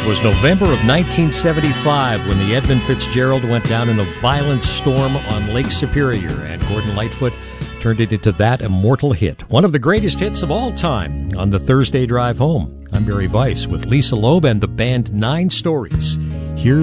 It was November of 1975 when the Edmund Fitzgerald went down in a violent storm on Lake Superior, and Gordon Lightfoot turned it into that immortal hit. One of the greatest hits of all time on the Thursday Drive Home. I'm Barry Weiss with Lisa Loeb and the band Nine Stories. Here's